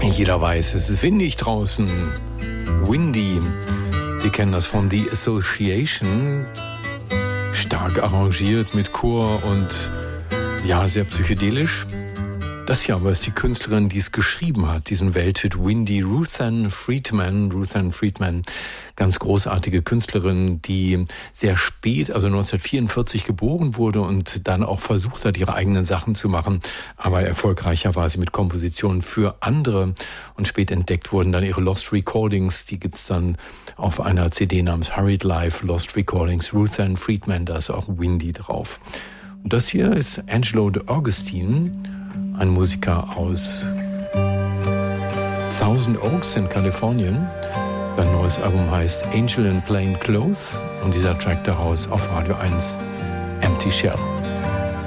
Jeder weiß, es ist windig draußen. Windy. Sie kennen das von The Association. Stark arrangiert mit Chor und ja, sehr psychedelisch. Das hier aber ist die Künstlerin, die es geschrieben hat, diesen Welthit Windy, Ruth Ann Friedman. Ruth Ann Friedman, ganz großartige Künstlerin, die sehr spät, also 1944 geboren wurde und dann auch versucht hat, ihre eigenen Sachen zu machen. Aber erfolgreicher war sie mit Kompositionen für andere. Und spät entdeckt wurden dann ihre Lost Recordings. Die gibt's dann auf einer CD namens Hurried Life, Lost Recordings, Ruth Ann Friedman, da ist auch Windy drauf. Und das hier ist Angelo D'Agostino, ein Musiker aus Thousand Oaks in Kalifornien. Sein neues Album heißt Angel in Plain Clothes und dieser Track daraus auf Radio 1, Empty Shell.